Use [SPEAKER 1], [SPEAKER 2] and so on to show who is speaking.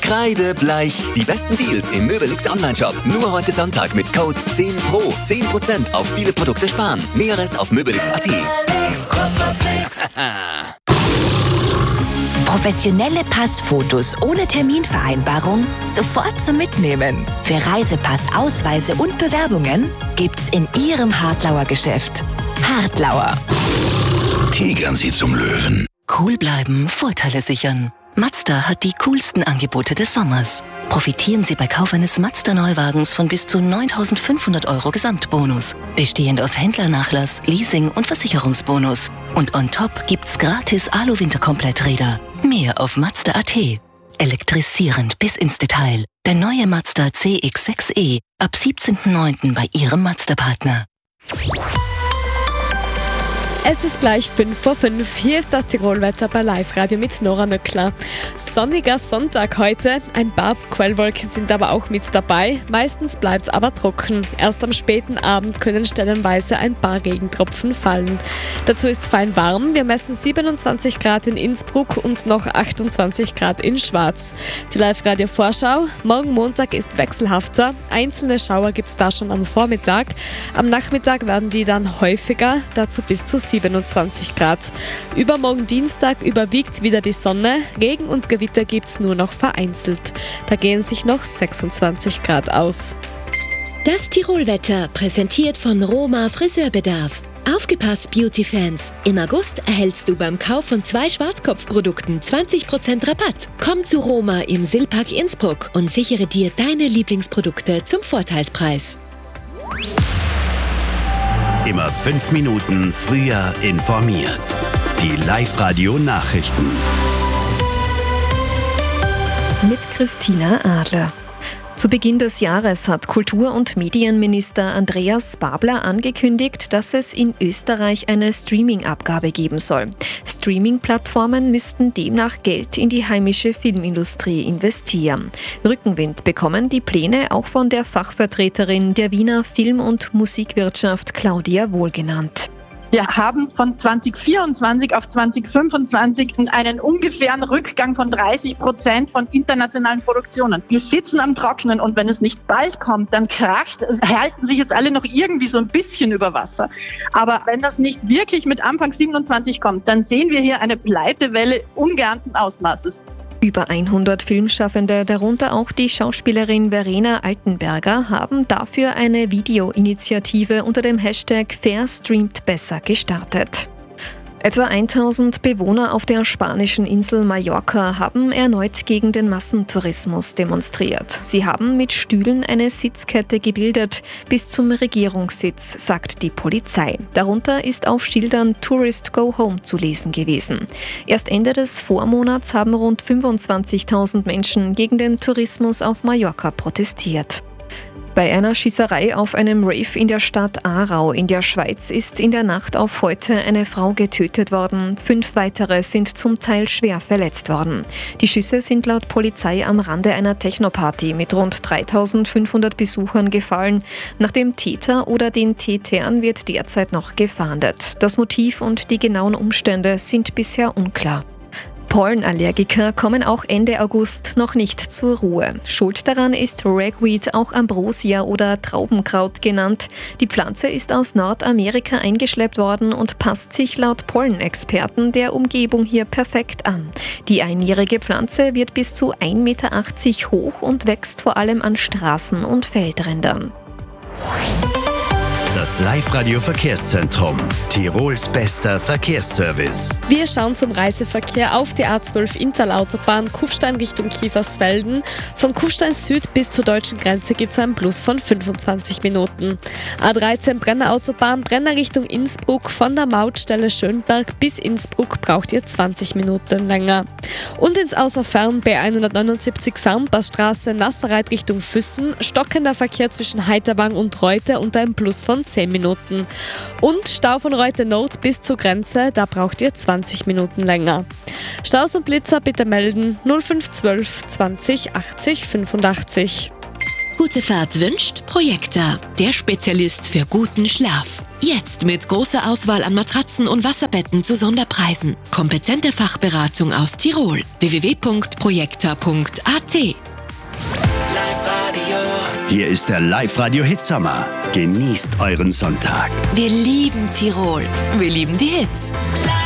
[SPEAKER 1] Kreidebleich. Die besten Deals im Möbelix Onlineshop. Nur heute Sonntag mit Code 10PRO. 10% auf viele Produkte sparen. Näheres auf möbelix.at.
[SPEAKER 2] Professionelle Passfotos ohne Terminvereinbarung sofort zum Mitnehmen. Für Reisepass, Ausweise und Bewerbungen gibt's in Ihrem Hartlauer Geschäft. Hartlauer.
[SPEAKER 3] Tigern Sie zum Löwen.
[SPEAKER 4] Cool bleiben, Vorteile sichern. Mazda hat die coolsten Angebote des Sommers. Profitieren Sie bei Kauf eines Mazda-Neuwagens von bis zu 9.500 € Gesamtbonus. Bestehend aus Händlernachlass, Leasing und Versicherungsbonus. Und on top gibt's gratis Alu-Winterkompletträder. Mehr auf Mazda.at. Elektrisierend bis ins Detail. Der neue Mazda CX-6e. Ab 17.09. bei Ihrem Mazda-Partner.
[SPEAKER 5] Es ist gleich 5:05 Hier ist das Tirolwetter bei Live-Radio mit Nora Nöckler. Sonniger Sonntag heute. Ein paar Quellwolken sind aber auch mit dabei. Meistens bleibt es aber trocken. Erst am späten Abend können stellenweise ein paar Regentropfen fallen. Dazu ist es fein warm. Wir messen 27 Grad in Innsbruck und noch 28 Grad in Schwaz. Die Live-Radio-Vorschau. Morgen Montag ist wechselhafter. Einzelne Schauer gibt es da schon am Vormittag. Am Nachmittag werden die dann häufiger, dazu bis zu 27 Grad. Übermorgen Dienstag überwiegt wieder die Sonne. Regen und Gewitter gibt es nur noch vereinzelt. Da gehen sich noch 26 Grad aus.
[SPEAKER 6] Das Tirolwetter präsentiert von Roma Friseurbedarf. Aufgepasst, Beauty-Fans! Im August erhältst du beim Kauf von 2 Schwarzkopfprodukten 20% Rabatt. Komm zu Roma im Silpark Innsbruck und sichere dir deine Lieblingsprodukte zum Vorteilspreis.
[SPEAKER 3] Immer 5 Minuten früher informiert. Die Live-Radio-Nachrichten.
[SPEAKER 7] Mit Christina Adler. Zu Beginn des Jahres hat Kultur- und Medienminister Andreas Babler angekündigt, dass es in Österreich eine Streaming-Abgabe geben soll. Streaming-Plattformen müssten demnach Geld in die heimische Filmindustrie investieren. Rückenwind bekommen die Pläne auch von der Fachvertreterin der Wiener Film- und Musikwirtschaft Claudia Wohlgenannt.
[SPEAKER 8] Wir haben von 2024 auf 2025 einen ungefähren Rückgang von 30% von internationalen Produktionen. Wir sitzen am Trockenen und wenn es nicht bald kommt, dann kracht es. Halten sich jetzt alle noch irgendwie so ein bisschen über Wasser. Aber wenn das nicht wirklich mit Anfang 27 kommt, dann sehen wir hier eine Pleitewelle ungeahnten Ausmaßes.
[SPEAKER 7] Über 100 Filmschaffende, darunter auch die Schauspielerin Verena Altenberger, haben dafür eine Videoinitiative unter dem Hashtag #FairStreamtBesser gestartet. Etwa 1000 Bewohner auf der spanischen Insel Mallorca haben erneut gegen den Massentourismus demonstriert. Sie haben mit Stühlen eine Sitzkette gebildet bis zum Regierungssitz, sagt die Polizei. Darunter ist auf Schildern "Tourist Go Home" zu lesen gewesen. Erst Ende des Vormonats haben rund 25.000 Menschen gegen den Tourismus auf Mallorca protestiert. Bei einer Schießerei auf einem Rave in der Stadt Aarau in der Schweiz ist in der Nacht auf heute eine Frau getötet worden. 5 weitere sind zum Teil schwer verletzt worden. Die Schüsse sind laut Polizei am Rande einer Technoparty mit rund 3.500 Besuchern gefallen. Nach dem Täter oder den Tätern wird derzeit noch gefahndet. Das Motiv und die genauen Umstände sind bisher unklar. Pollenallergiker kommen auch Ende August noch nicht zur Ruhe. Schuld daran ist Ragweed, auch Ambrosia oder Traubenkraut genannt. Die Pflanze ist aus Nordamerika eingeschleppt worden und passt sich laut Pollenexperten der Umgebung hier perfekt an. Die einjährige Pflanze wird bis zu 1,80 Meter hoch und wächst vor allem an Straßen und Feldrändern.
[SPEAKER 3] Das Live-Radio-Verkehrszentrum. Tirols bester Verkehrsservice.
[SPEAKER 5] Wir schauen zum Reiseverkehr auf die A12 Inntal-Autobahn Kufstein Richtung Kiefersfelden. Von Kufstein Süd bis zur deutschen Grenze gibt es einen Plus von 25 Minuten. A13 Brenner Autobahn Brenner Richtung Innsbruck. Von der Mautstelle Schönberg bis Innsbruck braucht ihr 20 Minuten länger. Und ins Außerfern B179 Fernpassstraße Nasserreit Richtung Füssen. Stockender Verkehr zwischen Heiterwang und Reute und ein Plus von 10 Minuten. Und Stau von Reute Nord bis zur Grenze, da braucht ihr 20 Minuten länger. Staus und Blitzer bitte melden 0512 20 80 85.
[SPEAKER 6] Gute Fahrt wünscht Projekta, der Spezialist für guten Schlaf. Jetzt mit großer Auswahl an Matratzen und Wasserbetten zu Sonderpreisen. Kompetente Fachberatung aus Tirol. www.projekta.at.
[SPEAKER 3] Hier ist der Live-Radio Hitsommer. Genießt euren Sonntag.
[SPEAKER 6] Wir lieben Tirol. Wir lieben die Hits.